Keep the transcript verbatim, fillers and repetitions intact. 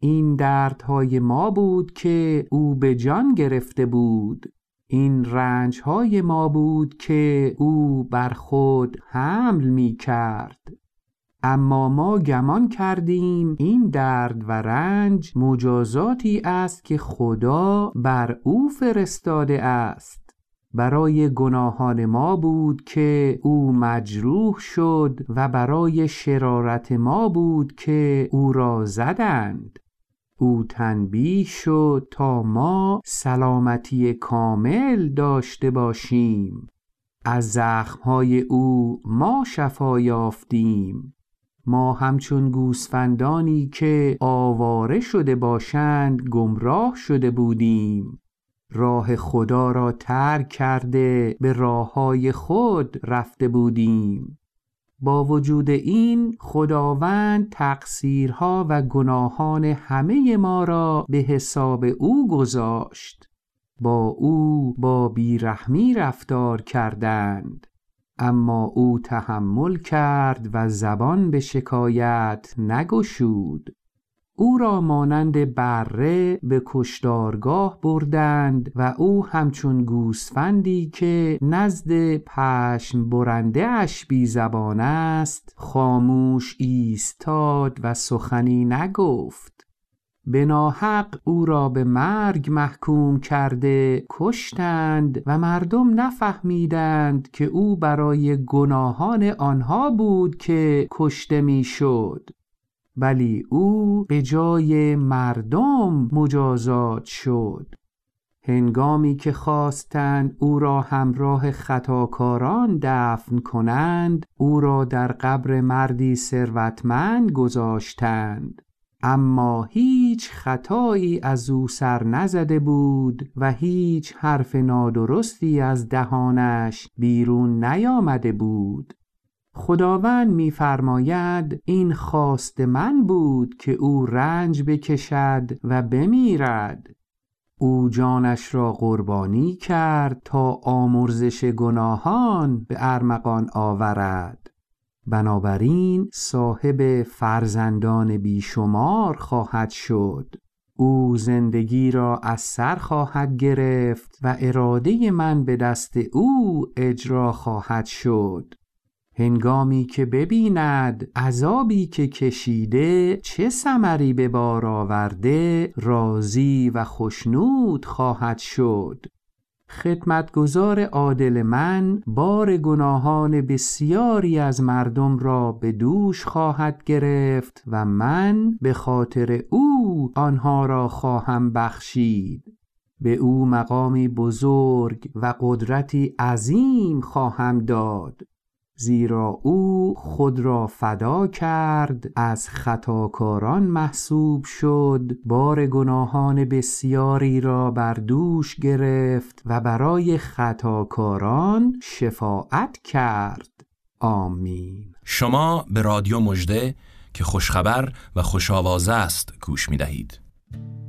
این دردهای ما بود که او به جان گرفته بود، این رنجهای ما بود که او بر خود حمل می کرد. اما ما گمان کردیم این درد و رنج مجازاتی است که خدا بر او فرستاده است. برای گناهان ما بود که او مجروح شد و برای شرارت ما بود که او را زدند. او تنبیه شد تا ما سلامتی کامل داشته باشیم. از زخمهای او ما شفا یافتیم. ما همچون گوسفندانی که آواره شده باشند گمراه شده بودیم. راه خدا را ترک کرده به راههای خود رفته بودیم. با وجود این خداوند تقصیرها و گناهان همه ما را به حساب او گذاشت. با او با بیرحمی رفتار کردند، اما او تحمل کرد و زبان به شکایت نگشود. او را مانند بره به کشتارگاه بردند و او همچون گوسفندی که نزد پشم برنده اش بی زبان است خاموش ایستاد و سخنی نگفت. به ناحق او را به مرگ محکوم کرده کشتند و مردم نفهمیدند که او برای گناهان آنها بود که کشته می شد، ولی او به جای مردم مجازات شد. هنگامی که خواستند او را همراه خطاکاران دفن کنند، او را در قبر مردی ثروتمند گذاشتند، اما هیچ خطایی از او سر نزده بود و هیچ حرف نادرستی از دهانش بیرون نیامده بود. خداوند می‌فرماید این خواست من بود که او رنج بکشد و بمیرد. او جانش را قربانی کرد تا آمرزش گناهان به ارمغان آورد. بنابراین صاحب فرزندان بیشمار خواهد شد. او زندگی را از سر خواهد گرفت و اراده من به دست او اجرا خواهد شد. هنگامی که ببیند عذابی که کشیده چه ثمری به بار آورده، راضی و خوشنود خواهد شد. خدمتگزار عادل من بار گناهان بسیاری از مردم را به دوش خواهد گرفت و من به خاطر او آنها را خواهم بخشید. به او مقامی بزرگ و قدرتی عظیم خواهم داد، زیرا او خود را فدا کرد، از خطاکاران محسوب شد، بار گناهان بسیاری را بر دوش گرفت و برای خطاکاران شفاعت کرد. آمین. شما به رادیو مژده که خوشخبر و خوش آوازه است گوش می دهید.